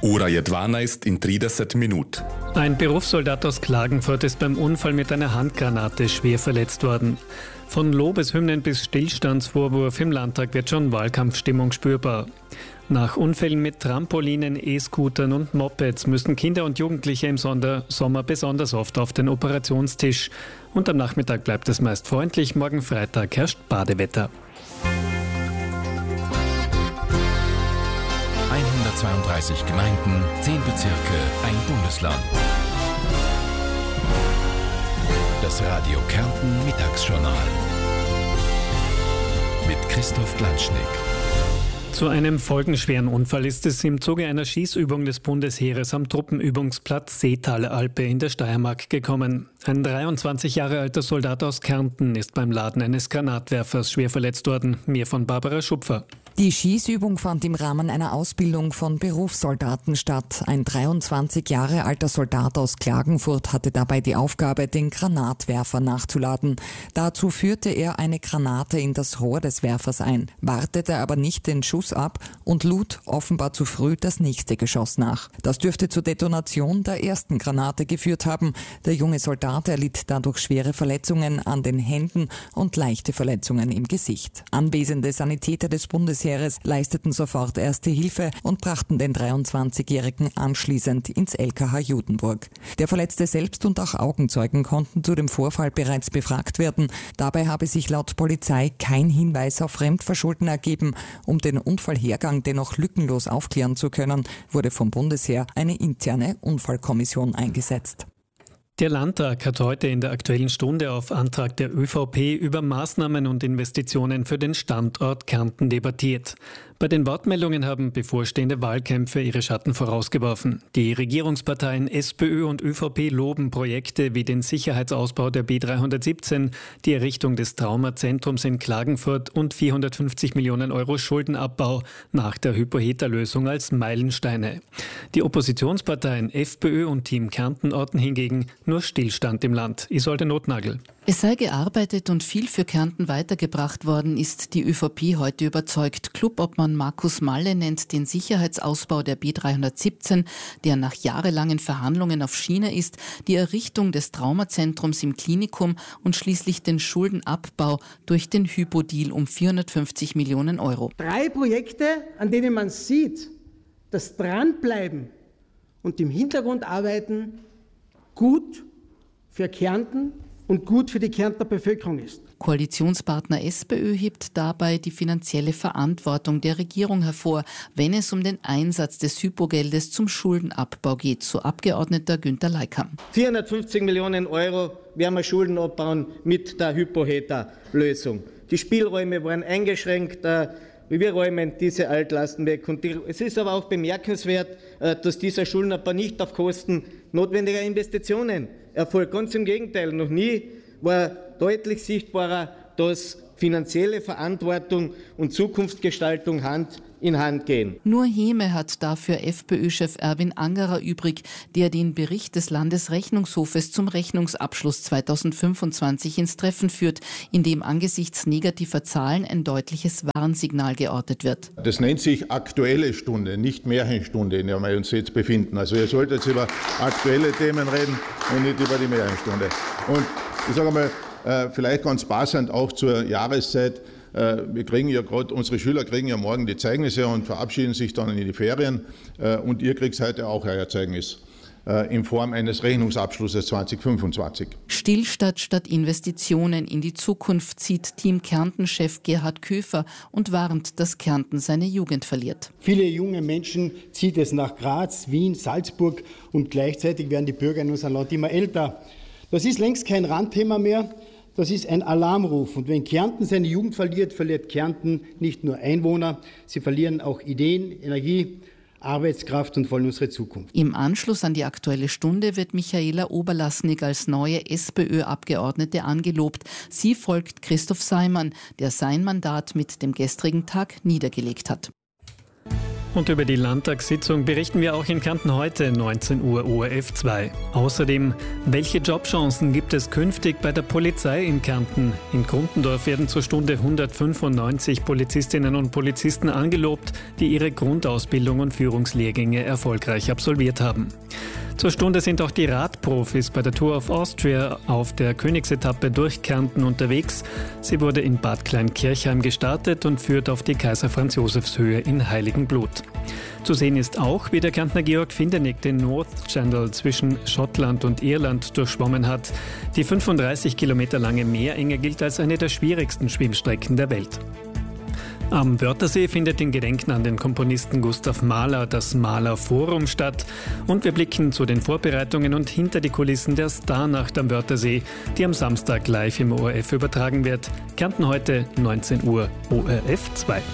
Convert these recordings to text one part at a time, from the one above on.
Ura jedwana ist in 30 Minuten. Ein Berufssoldat aus Klagenfurt ist beim Unfall mit einer Handgranate schwer verletzt worden. Von Lobeshymnen bis Stillstandsvorwurf im Landtag wird schon Wahlkampfstimmung spürbar. Nach Unfällen mit Trampolinen, E-Scootern und Mopeds müssen Kinder und Jugendliche im Sommer besonders oft auf den Operationstisch. Und am Nachmittag bleibt es meist freundlich, morgen Freitag herrscht Badewetter. 132 Gemeinden, 10 Bezirke, ein Bundesland. Das Radio Kärnten Mittagsjournal mit Christoph Glanschnick. Zu einem folgenschweren Unfall ist es im Zuge einer Schießübung des Bundesheeres am Truppenübungsplatz Seetalalpe in der Steiermark gekommen. Ein 23 Jahre alter Soldat aus Kärnten ist beim Laden eines Granatwerfers schwer verletzt worden. Mehr von Barbara Schupfer. Die Schießübung fand im Rahmen einer Ausbildung von Berufssoldaten statt. Ein 23 Jahre alter Soldat aus Klagenfurt hatte dabei die Aufgabe, den Granatwerfer nachzuladen. Dazu führte er eine Granate in das Rohr des Werfers ein, wartete aber nicht den Schuss ab und lud offenbar zu früh das nächste Geschoss nach. Das dürfte zur Detonation der ersten Granate geführt haben. Der junge Soldat erlitt dadurch schwere Verletzungen an den Händen und leichte Verletzungen im Gesicht. Anwesende Sanitäter des Bundesheeres leisteten sofort erste Hilfe und brachten den 23-Jährigen anschließend ins LKH Judenburg. Der Verletzte selbst und auch Augenzeugen konnten zu dem Vorfall bereits befragt werden. Dabei habe sich laut Polizei kein Hinweis auf Fremdverschulden ergeben. Um den Unfallhergang dennoch lückenlos aufklären zu können, wurde vom Bundesheer eine interne Unfallkommission eingesetzt. Der Landtag hat heute in der Aktuellen Stunde auf Antrag der ÖVP über Maßnahmen und Investitionen für den Standort Kärnten debattiert. Bei den Wortmeldungen haben bevorstehende Wahlkämpfe ihre Schatten vorausgeworfen. Die Regierungsparteien SPÖ und ÖVP loben Projekte wie den Sicherheitsausbau der B317, die Errichtung des Traumazentrums in Klagenfurt und 450 Millionen Euro Schuldenabbau nach der Hypo-Heta-Lösung als Meilensteine. Die Oppositionsparteien FPÖ und Team Kärnten orten hingegen nur Stillstand im Land. Isolde Notnagel. Es sei gearbeitet und viel für Kärnten weitergebracht worden, ist die ÖVP heute überzeugt. Clubobmann Markus Malle nennt den Sicherheitsausbau der B317, der nach jahrelangen Verhandlungen auf Schiene ist, die Errichtung des Traumazentrums im Klinikum und schließlich den Schuldenabbau durch den Hypo-Deal um 450 Millionen Euro. 3 Projekte, an denen man sieht, dass Dranbleiben und im Hintergrund arbeiten gut für Kärnten und gut für die Kärntner Bevölkerung ist. Koalitionspartner SPÖ hebt dabei die finanzielle Verantwortung der Regierung hervor, wenn es um den Einsatz des Hypogeldes zum Schuldenabbau geht, so Abgeordneter Günther Leikam. 450 Millionen Euro werden wir Schulden abbauen mit der Hypo-Heta-Lösung. Die Spielräume waren eingeschränkt. Wir räumen diese Altlasten weg. Und es ist aber auch bemerkenswert, dass dieser Schuldenabbau nicht auf Kosten notwendiger Investitionen erfolgt. Ganz im Gegenteil, noch nie war deutlich sichtbarer, dass finanzielle Verantwortung und Zukunftsgestaltung Hand in Hand gehen. Nur Häme hat dafür FPÖ-Chef Erwin Angerer übrig, der den Bericht des Landesrechnungshofes zum Rechnungsabschluss 2025 ins Treffen führt, in dem angesichts negativer Zahlen ein deutliches Warnsignal geortet wird. Das nennt sich Aktuelle Stunde, nicht Märchenstunde, in der wir uns jetzt befinden. Also ihr solltet jetzt über aktuelle Themen reden und nicht über die Märchenstunde. Und ich sage mal, vielleicht ganz passend auch zur Jahreszeit. Wir kriegen ja gerade, unsere Schüler kriegen ja morgen die Zeugnisse und verabschieden sich dann in die Ferien. Und ihr kriegt heute auch euer Zeugnis in Form eines Rechnungsabschlusses 2025. Stillstand statt Investitionen in die Zukunft zieht Team Kärnten-Chef Gerhard Köfer und warnt, dass Kärnten seine Jugend verliert. Viele junge Menschen zieht es nach Graz, Wien, Salzburg und gleichzeitig werden die Bürger in unserem Land immer älter. Das ist längst kein Randthema mehr. Das ist ein Alarmruf. Und wenn Kärnten seine Jugend verliert, verliert Kärnten nicht nur Einwohner, sie verlieren auch Ideen, Energie, Arbeitskraft und vor allem unsere Zukunft. Im Anschluss an die Aktuelle Stunde wird Michaela Oberlassnig als neue SPÖ-Abgeordnete angelobt. Sie folgt Christoph Seimann, der sein Mandat mit dem gestrigen Tag niedergelegt hat. Und über die Landtagssitzung berichten wir auch in Kärnten heute, 19 Uhr ORF 2. Außerdem, welche Jobchancen gibt es künftig bei der Polizei in Kärnten? In Grundendorf werden zur Stunde 195 Polizistinnen und Polizisten angelobt, die ihre Grundausbildung und Führungslehrgänge erfolgreich absolviert haben. Zur Stunde sind auch die Radprofis bei der Tour of Austria auf der Königsetappe durch Kärnten unterwegs. Sie wurde in Bad Kleinkirchheim gestartet und führt auf die Kaiser-Franz-Josefs-Höhe in Heiligenblut. Zu sehen ist auch, wie der Kärntner Georg Findenig den North Channel zwischen Schottland und Irland durchschwommen hat. Die 35 Kilometer lange Meerenge gilt als eine der schwierigsten Schwimmstrecken der Welt. Am Wörthersee findet in Gedenken an den Komponisten Gustav Mahler das Mahler-Forum statt. Und wir blicken zu den Vorbereitungen und hinter die Kulissen der Starnacht am Wörthersee, die am Samstag live im ORF übertragen wird. Kärnten heute, 19 Uhr, ORF 2.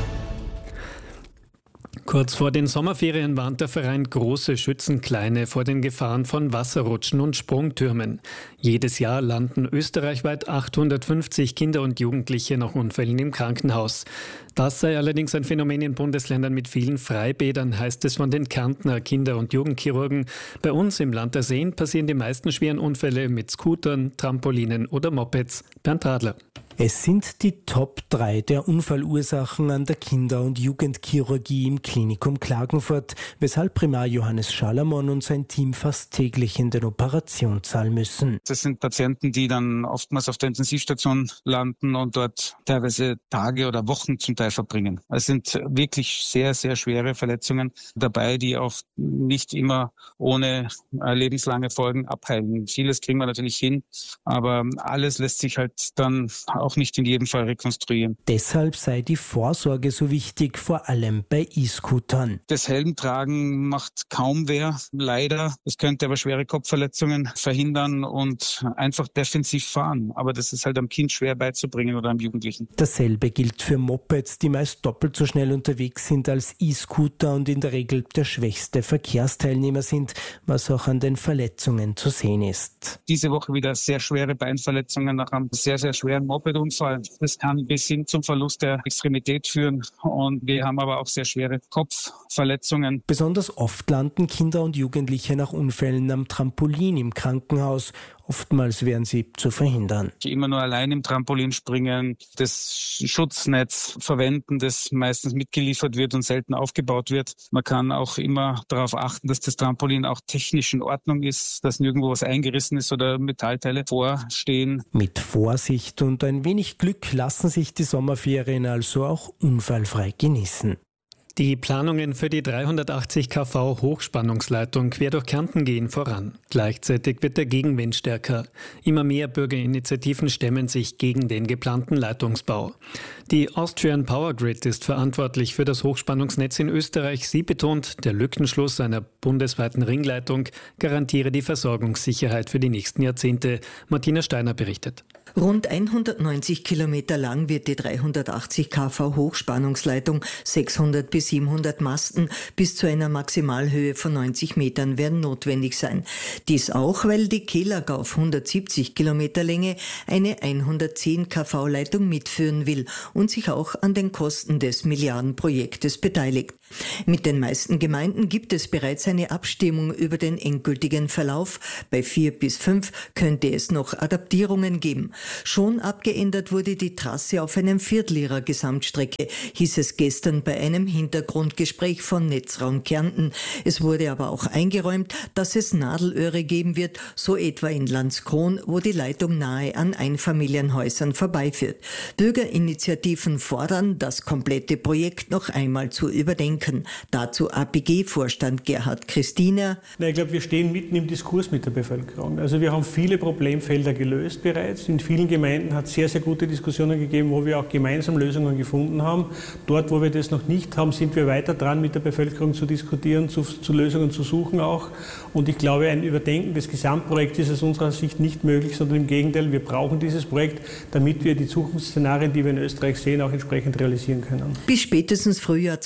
Kurz vor den Sommerferien warnt der Verein Große Schützen Kleine vor den Gefahren von Wasserrutschen und Sprungtürmen. Jedes Jahr landen österreichweit 850 Kinder und Jugendliche nach Unfällen im Krankenhaus. Das sei allerdings ein Phänomen in Bundesländern mit vielen Freibädern, heißt es von den Kärntner Kinder- und Jugendchirurgen. Bei uns im Land der Seen passieren die meisten schweren Unfälle mit Scootern, Trampolinen oder Mopeds. Bernd Radler. Es sind die Top 3 der Unfallursachen an der Kinder- und Jugendchirurgie im Klinikum Klagenfurt, weshalb Primar Johannes Schalamon und sein Team fast täglich in den Operationssaal müssen. Das sind Patienten, die dann oftmals auf der Intensivstation landen und dort teilweise Tage oder Wochen zum Teil verbringen. Es sind wirklich sehr, sehr schwere Verletzungen dabei, die auch nicht immer ohne lebenslange Folgen abheilen. Vieles kriegen wir natürlich hin, aber alles lässt sich halt dann auch nicht in jedem Fall rekonstruieren. Deshalb sei die Vorsorge so wichtig, vor allem bei E-Scootern. Das Helmtragen macht kaum wer, leider. Es könnte aber schwere Kopfverletzungen verhindern und einfach defensiv fahren. Aber das ist halt am Kind schwer beizubringen oder am Jugendlichen. Dasselbe gilt für Mopeds, die meist doppelt so schnell unterwegs sind als E-Scooter und in der Regel der schwächste Verkehrsteilnehmer sind, was auch an den Verletzungen zu sehen ist. Diese Woche wieder sehr schwere Beinverletzungen nach einem sehr, sehr schweren Mopedunfall. Das kann bis hin zum Verlust der Extremität führen und wir haben aber auch sehr schwere Kopfverletzungen. Besonders oft landen Kinder und Jugendliche nach Unfällen am Trampolin im Krankenhaus. Oftmals wären sie zu verhindern. Immer nur allein im Trampolin springen, das Schutznetz verwenden, das meistens mitgeliefert wird und selten aufgebaut wird. Man kann auch immer darauf achten, dass das Trampolin auch technisch in Ordnung ist, dass nirgendwo was eingerissen ist oder Metallteile vorstehen. Mit Vorsicht und ein wenig Glück lassen sich die Sommerferien also auch unfallfrei genießen. Die Planungen für die 380 kV Hochspannungsleitung quer durch Kärnten gehen voran. Gleichzeitig wird der Gegenwind stärker. Immer mehr Bürgerinitiativen stemmen sich gegen den geplanten Leitungsbau. Die Austrian Power Grid ist verantwortlich für das Hochspannungsnetz in Österreich. Sie betont, der Lückenschluss einer bundesweiten Ringleitung garantiere die Versorgungssicherheit für die nächsten Jahrzehnte. Martina Steiner berichtet. Rund 190 Kilometer lang wird die 380 kV Hochspannungsleitung, 600 bis 700 Masten bis zu einer Maximalhöhe von 90 Metern werden notwendig sein. Dies auch, weil die Kelag auf 170 Kilometer Länge eine 110 kV Leitung mitführen will und sich auch an den Kosten des Milliardenprojektes beteiligt. Mit den meisten Gemeinden gibt es bereits eine Abstimmung über den endgültigen Verlauf. Bei 4 bis 5 könnte es noch Adaptierungen geben. Schon abgeändert wurde die Trasse auf einem Viertel ihrer Gesamtstrecke, hieß es gestern bei einem Hintergrundgespräch von Netzraum Kärnten. Es wurde aber auch eingeräumt, dass es Nadelöhre geben wird, so etwa in Landskron, wo die Leitung nahe an Einfamilienhäusern vorbeiführt. Bürgerinitiativen fordern, das komplette Projekt noch einmal zu überdenken. Dazu APG-Vorstand Gerhard Christiner. Ich glaube, wir stehen mitten im Diskurs mit der Bevölkerung. Also wir haben viele Problemfelder gelöst bereits. In vielen Gemeinden hat es sehr, sehr gute Diskussionen gegeben, wo wir auch gemeinsam Lösungen gefunden haben. Dort, wo wir das noch nicht haben, sind wir weiter dran, mit der Bevölkerung zu diskutieren, zu Lösungen zu suchen auch. Und ich glaube, ein Überdenken des Gesamtprojekts ist aus unserer Sicht nicht möglich, sondern im Gegenteil, wir brauchen dieses Projekt, damit wir die Zukunftsszenarien, die wir in Österreich sehen, auch entsprechend realisieren können. Bis spätestens Frühjahr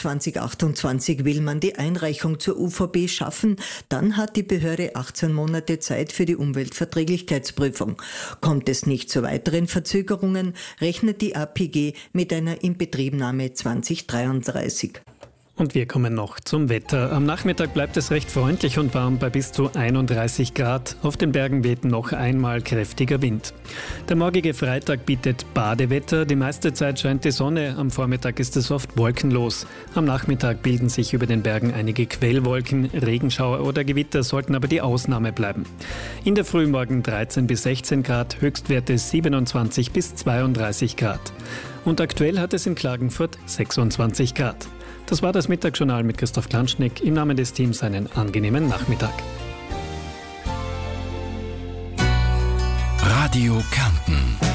2028 will man die Einreichung zur UVP schaffen. Dann hat die Behörde 18 Monate Zeit für die Umweltverträglichkeitsprüfung. Kommt es nicht zu weiteren Verzögerungen, rechnet die APG mit einer Inbetriebnahme 2033. Und wir kommen noch zum Wetter. Am Nachmittag bleibt es recht freundlich und warm bei bis zu 31 Grad. Auf den Bergen weht noch einmal kräftiger Wind. Der morgige Freitag bietet Badewetter. Die meiste Zeit scheint die Sonne. Am Vormittag ist es oft wolkenlos. Am Nachmittag bilden sich über den Bergen einige Quellwolken. Regenschauer oder Gewitter sollten aber die Ausnahme bleiben. In der Früh morgen 13 bis 16 Grad, Höchstwerte 27 bis 32 Grad. Und aktuell hat es in Klagenfurt 26 Grad. Das war das Mittagsjournal mit Christoph Klanschnick. Im Namen des Teams einen angenehmen Nachmittag. Radio Kärnten.